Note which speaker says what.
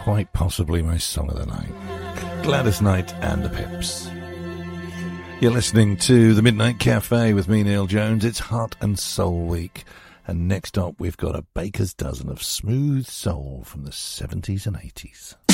Speaker 1: quite possibly my song of the night. Gladys Knight and the Pips. You're listening to The Midnight Cafe with me, Neil Jones. It's Heart and Soul Week. And next up, we've got a baker's dozen of smooth soul from the 70s and 80s.